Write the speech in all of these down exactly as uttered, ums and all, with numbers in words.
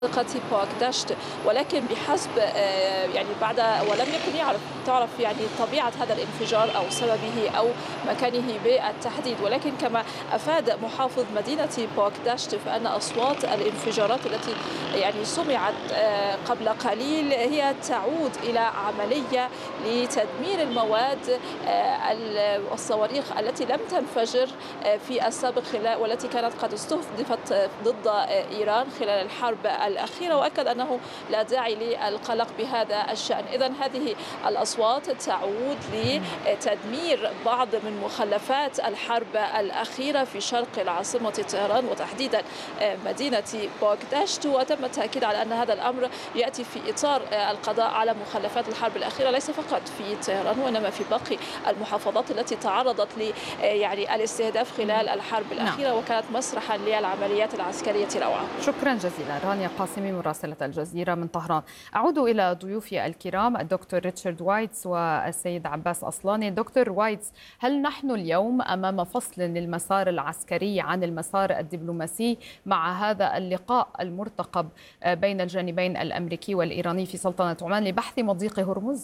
منطقة بوغداشت، ولكن بحسب آه، يعني بعد ولم يكن يعرف تعرف يعني طبيعة هذا الانفجار أو سببه أو مكانه بالتحديد. ولكن كما أفاد محافظ مدينة بوغداشت فأن أصوات الانفجارات التي يعني سمعت آه، قبل قليل هي تعود إلى عملية لتدمير المواد آه، الصواريخ التي لم تنفجر آه، في السابق خلال والتي كانت قد استهدفت آه، ضد آه، إيران خلال الحرب الأخيرة. وأكد أنه لا داعي للقلق بهذا الشأن. إذن هذه الأصوات تعود لتدمير بعض من مخلفات الحرب الأخيرة في شرق العاصمة طهران وتحديدا مدينة بوغداشت. وتم التأكيد على أن هذا الأمر يأتي في إطار القضاء على مخلفات الحرب الأخيرة ليس فقط في طهران وإنما في باقي المحافظات التي تعرضت ل يعني الاستهداف خلال الحرب نعم. الأخيرة وكانت مسرحا للعمليات العسكرية الروعة. شكرا جزيلا رانيا قاسمي مراسلة الجزيرة من طهران. أعود إلى ضيوفي الكرام الدكتور ريتشارد وايتس والسيد عباس أصلاني. دكتور وايتس، هل نحن اليوم أمام فصل للمسار العسكري عن المسار الدبلوماسي مع هذا اللقاء المرتقب بين الجانبين الأمريكي والإيراني في سلطنة عمان لبحث مضيق هرمز؟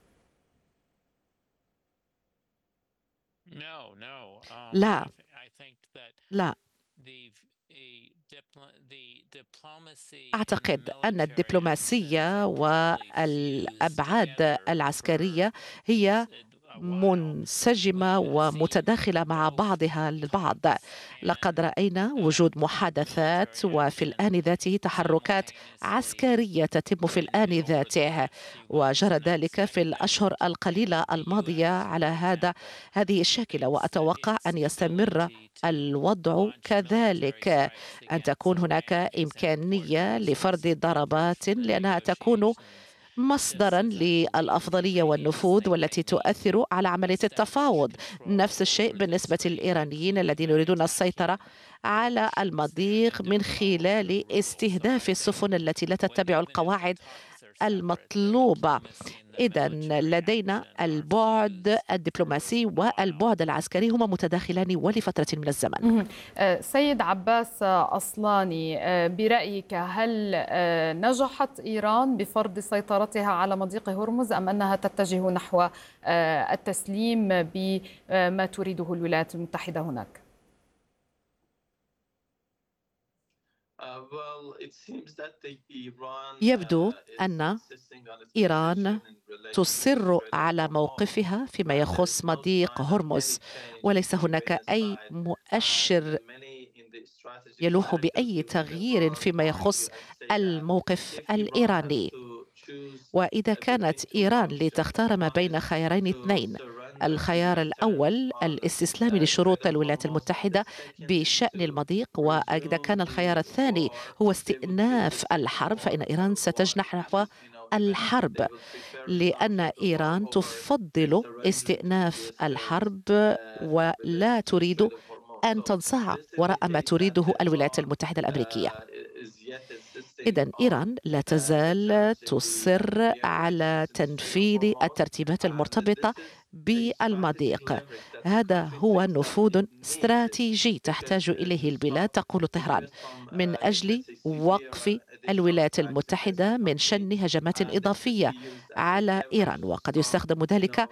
لا لا أعتقد أن الدبلوماسية والأبعاد العسكرية هي منسجمة ومتداخلة مع بعضها البعض. لقد رأينا وجود محادثات وفي الآن ذاته تحركات عسكرية تتم في الآن ذاته، وجرى ذلك في الأشهر القليلة الماضية على هذا هذه الشاكلة، وأتوقع أن يستمر الوضع كذلك، أن تكون هناك إمكانية لفرض ضربات لأنها تكون مصدرا للأفضلية والنفوذ والتي تؤثر على عملية التفاوض. نفس الشيء بالنسبة للإيرانيين الذين يريدون السيطرة على المضيق من خلال استهداف السفن التي لا تتبع القواعد المطلوبة. إذن لدينا البعد الدبلوماسي والبعد العسكري هما متداخلان ولفترة من الزمن. سيد عباس أصلاني، برأيك هل نجحت إيران بفرض سيطرتها على مضيق هرمز أم أنها تتجه نحو التسليم بما تريده الولايات المتحدة هناك؟ يبدو أن إيران تصر على موقفها فيما يخص مضيق هرمز، وليس هناك أي مؤشر يلوح بأي تغيير فيما يخص الموقف الإيراني. وإذا كانت إيران لتختار ما بين خيارين اثنين، الخيار الأول الاستسلام لشروط الولايات المتحدة بشأن المضيق، وإذا كان الخيار الثاني هو استئناف الحرب، فإن إيران ستجنح نحو الحرب، لأن إيران تفضل استئناف الحرب ولا تريد أن تنصاع وراء ما تريده الولايات المتحدة الأمريكية. إذن إيران لا تزال تصر على تنفيذ الترتيبات المرتبطة بالمضيق. هذا هو نفوذ استراتيجي تحتاج إليه البلاد، تقول طهران، من أجل وقف الولايات المتحدة من شن هجمات إضافية على إيران، وقد يستخدم ذلك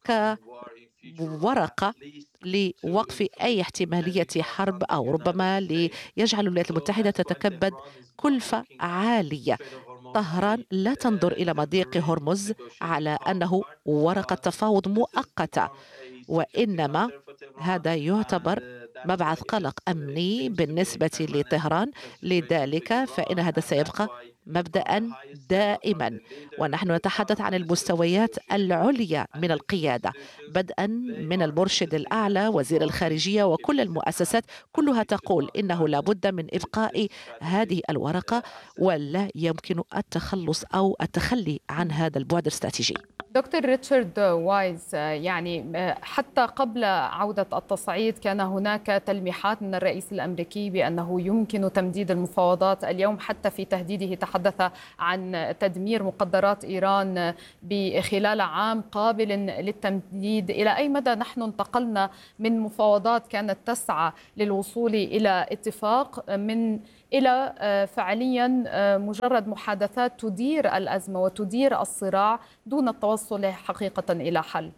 كورقة لوقف أي احتمالية حرب أو ربما ليجعل الولايات المتحدة تتكبد كلفة عالية. طهران لا تنظر إلى مضيق هرمز على أنه ورقة تفاوض مؤقتة، وإنما هذا يعتبر مبعث قلق أمني بالنسبة لطهران. لذلك فإن هذا سيبقى مبدأ دائما، ونحن نتحدث عن المستويات العليا من القيادة، بدءا من المرشد الأعلى وزير الخارجية وكل المؤسسات كلها تقول إنه لا بد من إبقاء هذه الورقة ولا يمكن التخلص أو التخلي عن هذا البعد الاستراتيجي. دكتور ريتشارد وايز، يعني حتى قبل عودة التصعيد كان هناك تلميحات من الرئيس الأمريكي بأنه يمكن تمديد المفاوضات. اليوم حتى في تهديده تحدث عن تدمير مقدرات إيران خلال عام قابل للتمديد. إلى أي مدى نحن انتقلنا من مفاوضات كانت تسعى للوصول إلى اتفاق من إلى فعليا مجرد محادثات تدير الأزمة وتدير الصراع دون التوصل حقيقة إلى حل؟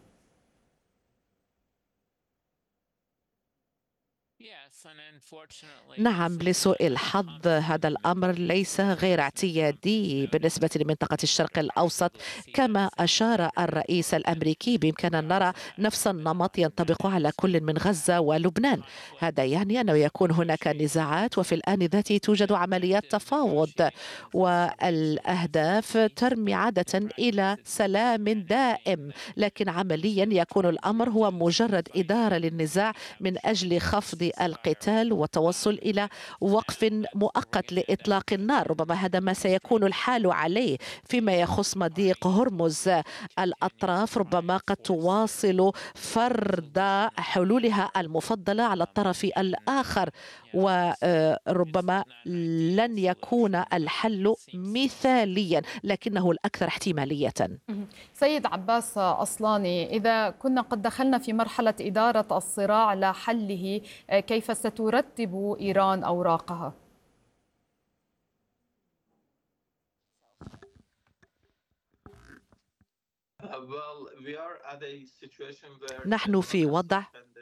نعم، لسوء الحظ هذا الأمر ليس غير اعتيادي بالنسبة لمنطقة الشرق الأوسط. كما أشار الرئيس الأمريكي بإمكاننا أن نرى نفس النمط ينطبق على كل من غزة ولبنان. هذا يعني أنه يكون هناك نزاعات وفي الآن ذاته توجد عمليات تفاوض، والأهداف ترمي عادة إلى سلام دائم، لكن عمليا يكون الأمر هو مجرد إدارة للنزاع من أجل خفض القتال والتوصل إلى وقف مؤقت لإطلاق النار. ربما هذا ما سيكون الحال عليه. فيما يخص مضيق هرمز، الأطراف ربما قد تواصل فرض حلولها المفضلة على الطرف الآخر، وربما لن يكون الحل مثاليا لكنه الأكثر احتمالية. سيد عباس أصلاني، إذا كنا قد دخلنا في مرحلة إدارة الصراع لا حله، كيف سترتب إيران أوراقها؟ نحن في وضع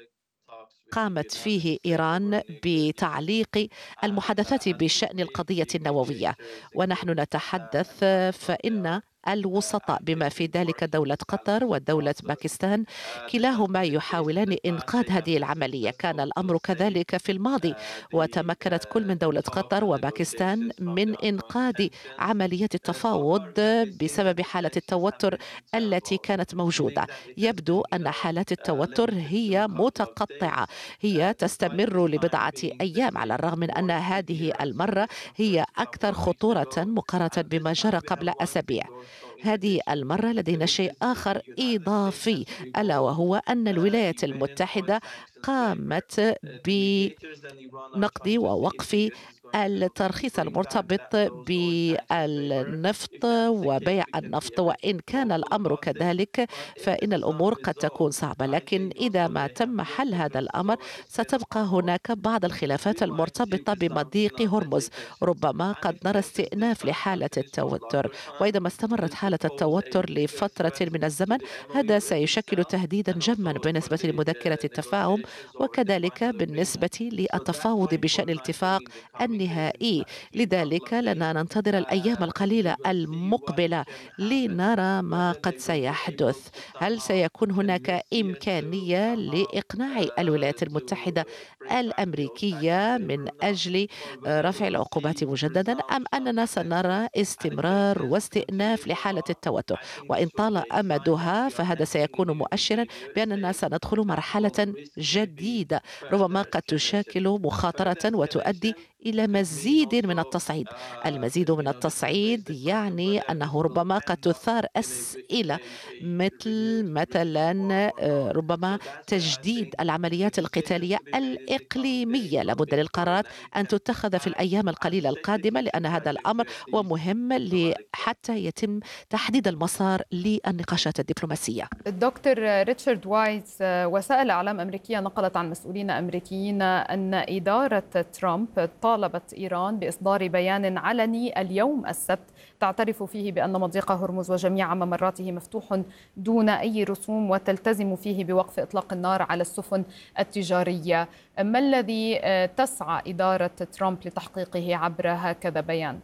قامت فيه إيران بتعليق المحادثات بشأن القضية النووية، ونحن نتحدث فإن الوسطاء بما في ذلك دولة قطر ودولة باكستان كلاهما يحاولان إنقاذ هذه العملية. كان الأمر كذلك في الماضي، وتمكنت كل من دولة قطر وباكستان من إنقاذ عملية التفاوض بسبب حالة التوتر التي كانت موجودة. يبدو أن حالات التوتر هي متقطعة، هي تستمر لبضعة أيام، على الرغم من أن هذه المرة هي أكثر خطورة مقارنة بما جرى قبل أسابيع. هذه المرة لدينا شيء آخر إضافي، ألا وهو أن الولايات المتحدة قامت بنقض ووقف الترخيص المرتبط بالنفط وبيع النفط. وإن كان الأمر كذلك فإن الأمور قد تكون صعبة، لكن إذا ما تم حل هذا الأمر ستبقى هناك بعض الخلافات المرتبطة بمضيق هرمز. ربما قد نرى استئناف لحالة التوتر، وإذا ما استمرت حالة التوتر لفترة من الزمن هذا سيشكل تهديدا جما بالنسبة لمذكرة التفاهم، وكذلك بالنسبة للتفاوض بشأن الاتفاق النهائي. لذلك لنا ننتظر الأيام القليلة المقبلة لنرى ما قد سيحدث. هل سيكون هناك إمكانية لإقناع الولايات المتحدة الأمريكية من أجل رفع العقوبات مجددا، أم أننا سنرى استمرار واستئناف لحالة التوتر؟ وإن طال أمدها فهذا سيكون مؤشرا بأننا سندخل مرحلة جديدة ربما قد تشكل مخاطرة وتؤدي إلى مزيد من التصعيد. المزيد من التصعيد يعني أنه ربما قد تثار أسئلة مثل مثلا ربما تجديد العمليات القتالية الإقليمية. لابد للقرارات أن تتخذ في الأيام القليلة القادمة، لأن هذا الأمر هو مهم حتى يتم تحديد المسار للنقاشات الدبلوماسية. الدكتور ريتشارد وايتس، وسائل إعلام أمريكية نقلت عن مسؤولين أمريكيين أن إدارة ترامب طالبت إيران بإصدار بيان علني اليوم السبت تعترف فيه بأن مضيق هرمز وجميع ممراته مفتوح دون أي رسوم، وتلتزم فيه بوقف إطلاق النار على السفن التجارية. ما الذي تسعى إدارة ترامب لتحقيقه عبر هكذا بيان؟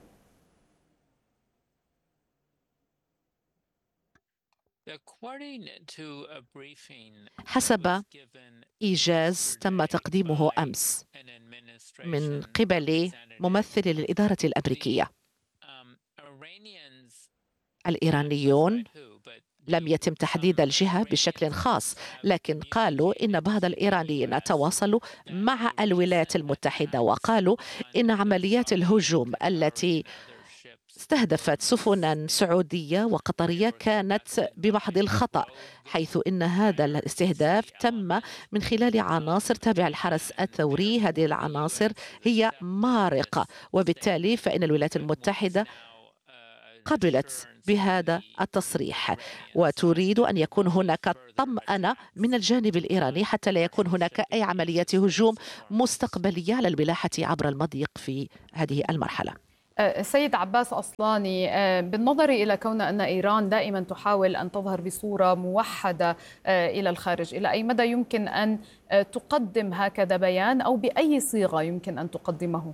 حسب إيجاز تم تقديمه أمس من قبل ممثل للإدارة الأمريكية، الإيرانيون لم يتم تحديد الجهة بشكل خاص، لكن قالوا إن بعض الإيرانيين تواصلوا مع الولايات المتحدة وقالوا إن عمليات الهجوم التي استهدفت سفنا سعودية وقطرية كانت بمحض الخطأ، حيث إن هذا الاستهداف تم من خلال عناصر تابعة الحرس الثوري. هذه العناصر هي مارقة، وبالتالي فإن الولايات المتحدة قبلت بهذا التصريح، وتريد أن يكون هناك طمأنة من الجانب الإيراني حتى لا يكون هناك أي عمليات هجوم مستقبلية على الملاحة عبر المضيق في هذه المرحلة. سيد عباس أصلاني، بالنظر إلى كون أن إيران دائما تحاول أن تظهر بصورة موحدة إلى الخارج، إلى أي مدى يمكن أن تقدم هكذا بيان أو بأي صيغة يمكن أن تقدمه؟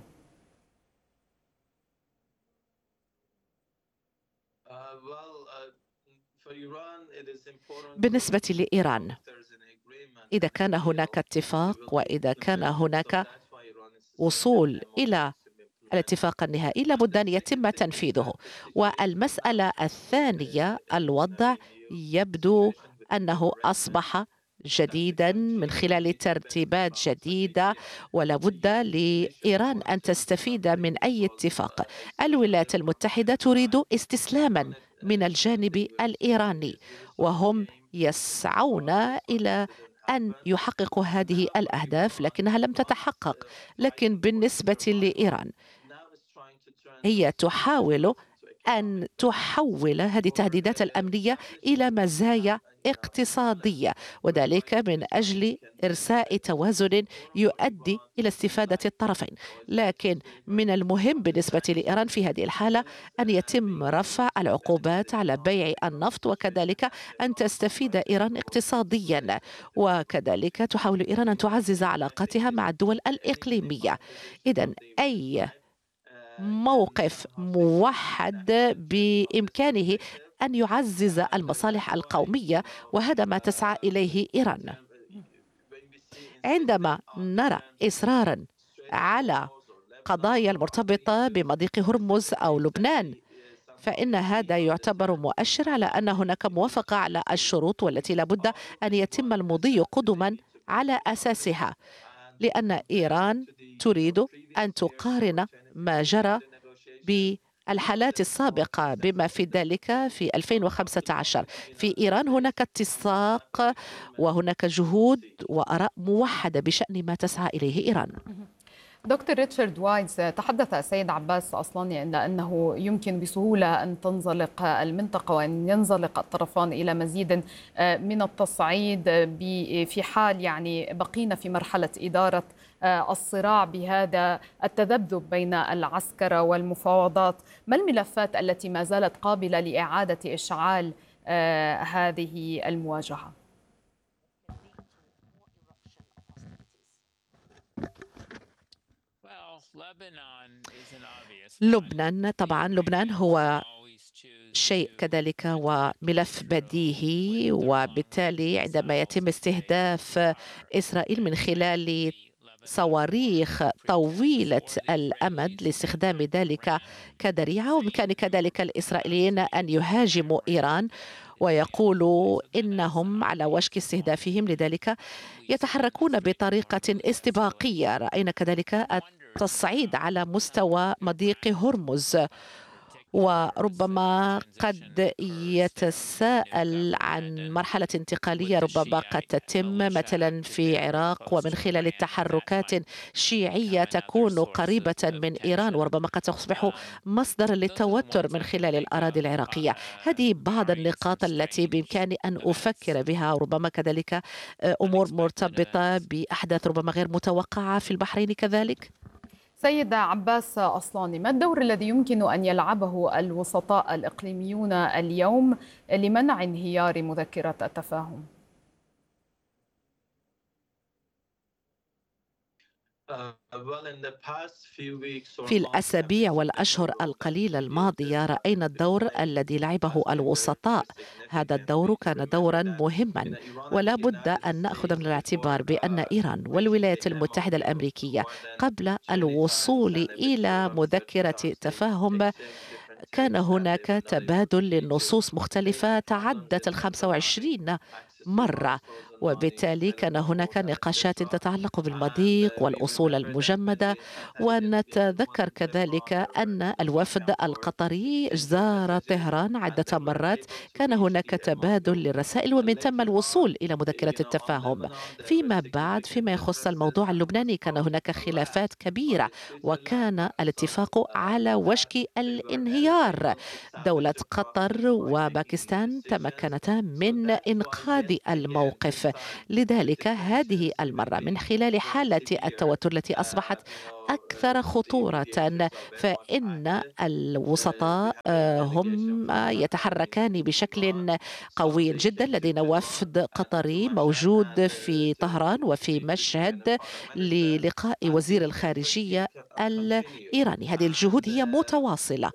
بالنسبة لإيران، إذا كان هناك اتفاق وإذا كان هناك وصول إلى الاتفاق النهائي لابد أن يتم تنفيذه. والمسألة الثانية، الوضع يبدو أنه أصبح جديدا من خلال ترتيبات جديدة، ولا بد لإيران أن تستفيد من أي اتفاق. الولايات المتحدة تريد استسلاما من الجانب الإيراني، وهم يسعون إلى أن يحققوا هذه الأهداف لكنها لم تتحقق. لكن بالنسبة لإيران، هي تحاول أن تحول هذه التهديدات الأمنية إلى مزايا اقتصادية، وذلك من أجل إرساء توازن يؤدي إلى استفادة الطرفين. لكن من المهم بالنسبة لإيران في هذه الحالة أن يتم رفع العقوبات على بيع النفط، وكذلك أن تستفيد إيران اقتصاديا، وكذلك تحاول إيران أن تعزز علاقاتها مع الدول الإقليمية. إذن أي موقف موحد بإمكانه أن يعزز المصالح القومية، وهذا ما تسعى إليه إيران. عندما نرى إصرارا على قضايا المرتبطة بمضيق هرمز أو لبنان، فإن هذا يعتبر مؤشر على أن هناك موافقة على الشروط والتي لابد أن يتم المضي قدما على أساسها، لأن إيران تريد أن تقارن ما جرى بالحالات السابقة بما في ذلك في ألفين وخمسة عشر. في إيران هناك اتساق وهناك جهود وآراء موحدة بشأن ما تسعى إليه إيران. دكتور ريتشارد وايتس، تحدث السيد عباس أصلاني عن أنه يمكن بسهولة أن تنزلق المنطقة وأن ينزلق الطرفان إلى مزيد من التصعيد في حال يعني بقينا في مرحلة إدارة الصراع بهذا التذبذب بين العسكرة والمفاوضات. ما الملفات التي ما زالت قابلة لإعادة إشعال هذه المواجهة؟ لبنان، طبعا لبنان هو شيء كذلك وملف بديهي، وبالتالي عندما يتم استهداف إسرائيل من خلال صواريخ طويلة الأمد لاستخدام ذلك كذريعة، وبإمكان كذلك الإسرائيليين أن يهاجموا إيران ويقولوا إنهم على وشك استهدافهم، لذلك يتحركون بطريقة استباقية. رأينا كذلك التصعيد على مستوى مضيق هرمز، وربما قد يتساءل عن مرحلة انتقالية ربما قد تتم مثلا في العراق، ومن خلال التحركات شيعية تكون قريبة من إيران، وربما قد تصبح مصدرا للتوتر من خلال الأراضي العراقية. هذه بعض النقاط التي بإمكاني أن أفكر بها، وربما كذلك أمور مرتبطة بأحداث ربما غير متوقعة في البحرين كذلك. سيد عباس أصلاني، ما الدور الذي يمكن أن يلعبه الوسطاء الإقليميون اليوم لمنع انهيار مذكرة التفاهم؟ في الأسابيع والأشهر القليلة الماضية رأينا الدور الذي لعبه الوسطاء. هذا الدور كان دورا مهما، ولا بد أن نأخذ من الاعتبار بأن إيران والولايات المتحدة الأمريكية قبل الوصول إلى مذكرة تفاهم كان هناك تبادل للنصوص مختلفة تعدت الخمسة وعشرين مرة، وبالتالي كان هناك نقاشات تتعلق بالمضيق والأصول المجمدة. ونتذكر كذلك أن الوفد القطري زار طهران عدة مرات، كان هناك تبادل للرسائل ومن ثم الوصول إلى مذكرة التفاهم. فيما بعد فيما يخص الموضوع اللبناني كان هناك خلافات كبيرة وكان الاتفاق على وشك الانهيار. دولة قطر وباكستان تمكنتا من إنقاذ الموقف. لذلك هذه المرة من خلال حالة التوتر التي أصبحت أكثر خطورة، فإن الوسطاء هم يتحركان بشكل قوي جدا. لدينا وفد قطري موجود في طهران وفي مشهد للقاء وزير الخارجية الإيراني. هذه الجهود هي متواصلة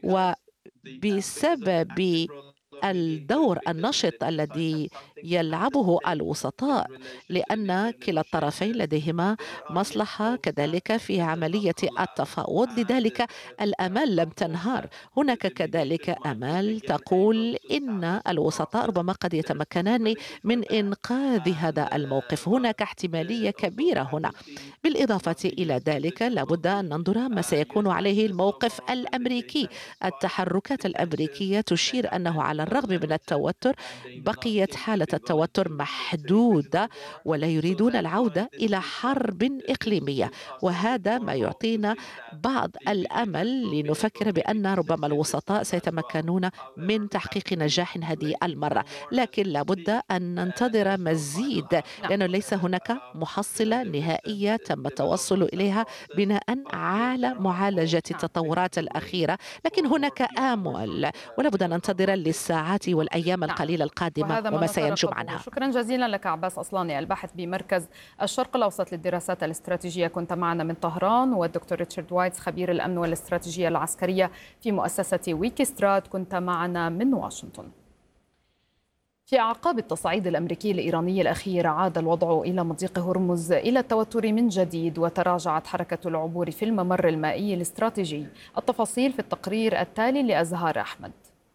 وبسبب الدور النشط الذي يلعبه الوسطاء، لأن كلا الطرفين لديهما مصلحة كذلك في عملية التفاوض. لذلك الآمال لم تنهار. هناك كذلك آمال تقول إن الوسطاء ربما قد يتمكنان من إنقاذ هذا الموقف. هناك احتمالية كبيرة هنا. بالإضافة إلى ذلك لابد أن ننظر ما سيكون عليه الموقف الأمريكي. التحركات الأمريكية تشير أنه على الرغم من التوتر بقيت حالة التوتر محدودة ولا يريدون العودة إلى حرب إقليمية، وهذا ما يعطينا بعض الأمل لنفكر بأن ربما الوسطاء سيتمكنون من تحقيق نجاح هذه المرة. لكن لابد أن ننتظر مزيد، لأنه ليس هناك محصلة نهائية تم التوصل إليها بناء على معالجة التطورات الأخيرة. لكن هناك آمل ولابد أن ننتظر للساعات والأيام القليلة القادمة وما سينجم عنها. شكرا جزيلا لك عباس أصلاني، الباحث بمركز الشرق الأوسط للدراسات الاستراتيجية، كنت معنا من طهران، والدكتور ريتشارد وايتس خبير الأمن والاستراتيجية العسكرية في مؤسسة ويكيسترات كنت معنا من واشنطن. في أعقاب التصعيد الأمريكي الإيراني الأخير عاد الوضع إلى مضيق هرمز إلى التوتر من جديد، وتراجعت حركة العبور في الممر المائي الاستراتيجي. التفاصيل في التقرير التالي لأزهار أحمد.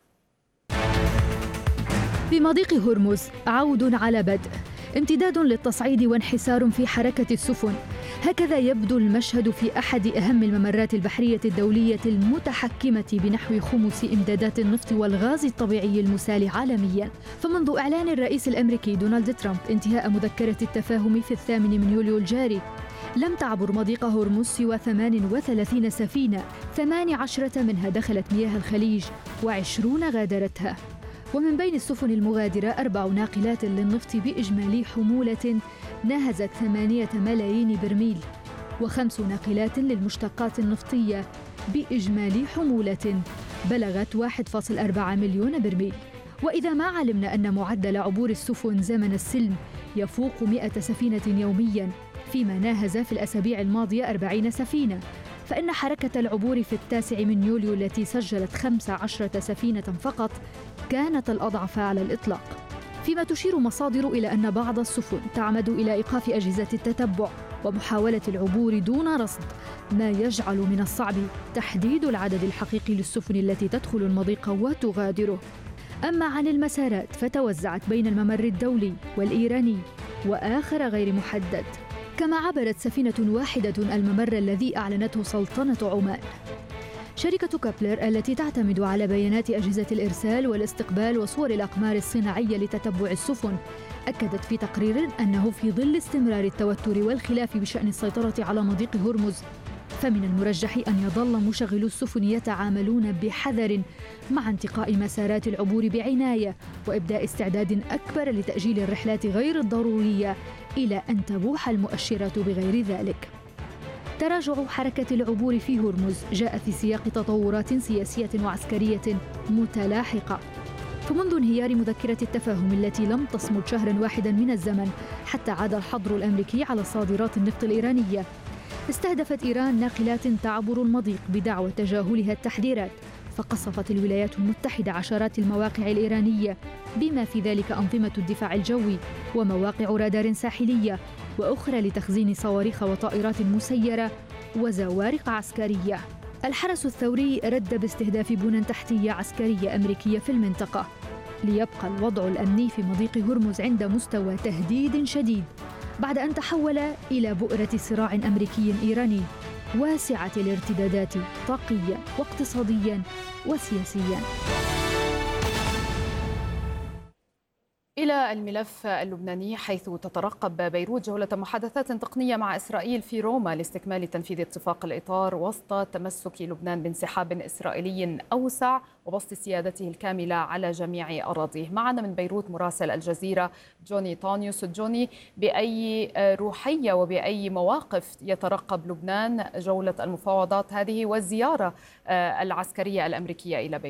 في مضيق هرمز عود على بدء، امتداد للتصعيد وانحسار في حركة السفن. هكذا يبدو المشهد في أحد أهم الممرات البحرية الدولية المتحكمة بنحو خمس إمدادات النفط والغاز الطبيعي المسال عالمياً. فمنذ إعلان الرئيس الأمريكي دونالد ترامب انتهاء مذكرة التفاهم في الثامن من يوليو الجاري، لم تعبر مضيق هرمز سوى ثمان وثلاثين سفينة، ثمان عشرة منها دخلت مياه الخليج وعشرون غادرتها. ومن بين السفن المغادرة أربع ناقلات للنفط بإجمالي حمولة ناهزت ثمانية ملايين برميل، وخمس ناقلات للمشتقات النفطية بإجمالي حمولة بلغت واحد فاصلة أربعة مليون برميل. وإذا ما علمنا أن معدل عبور السفن زمن السلم يفوق مئة سفينة يومياً، فيما ناهز في الأسابيع الماضية أربعين سفينة، فإن حركة العبور في التاسع من يوليو التي سجلت خمس عشرة سفينة فقط كانت الأضعف على الإطلاق. فيما تشير مصادر إلى أن بعض السفن تعمد إلى إيقاف أجهزة التتبع ومحاولة العبور دون رصد، ما يجعل من الصعب تحديد العدد الحقيقي للسفن التي تدخل المضيق وتغادره. أما عن المسارات فتوزعت بين الممر الدولي والإيراني وآخر غير محدد، كما عبرت سفينة واحدة الممر الذي أعلنته سلطنة عمان. شركة كابلر التي تعتمد على بيانات أجهزة الإرسال والاستقبال وصور الأقمار الصناعية لتتبع السفن أكدت في تقرير أنه في ظل استمرار التوتر والخلاف بشأن السيطرة على مضيق هرمز، فمن المرجح أن يظل مشغلو السفن يتعاملون بحذر مع انتقاء مسارات العبور بعناية وإبداء استعداد أكبر لتأجيل الرحلات غير الضرورية إلى أن تبوح المؤشرات بغير ذلك. تراجع حركة العبور في هرمز جاء في سياق تطورات سياسية وعسكرية متلاحقة. فمنذ انهيار مذكرة التفاهم التي لم تصمد شهرا واحدا من الزمن حتى عاد الحظر الأمريكي على صادرات النفط الإيرانية، استهدفت إيران ناقلات تعبر المضيق بدعوى تجاهلها التحذيرات، فقصفت الولايات المتحدة عشرات المواقع الإيرانية بما في ذلك أنظمة الدفاع الجوي ومواقع رادار ساحلية وأخرى لتخزين صواريخ وطائرات مسيرة وزوارق عسكرية. الحرس الثوري رد باستهداف بنى تحتية عسكرية أمريكية في المنطقة، ليبقى الوضع الأمني في مضيق هرمز عند مستوى تهديد شديد بعد أن تحول إلى بؤرة صراع أمريكي إيراني واسعة الارتدادات طاقيا واقتصاديا وسياسيا. إلى الملف اللبناني، حيث تترقب بيروت جولة محادثات تقنية مع إسرائيل في روما لاستكمال تنفيذ اتفاق الإطار وسط تمسك لبنان بانسحاب إسرائيلي أوسع وبسط سيادته الكاملة على جميع أراضيه. معنا من بيروت مراسل الجزيرة جوني طانيوس. جوني، بأي روحية وبأي مواقف يترقب لبنان جولة المفاوضات هذه والزيارة العسكرية الأمريكية إلى بيروت؟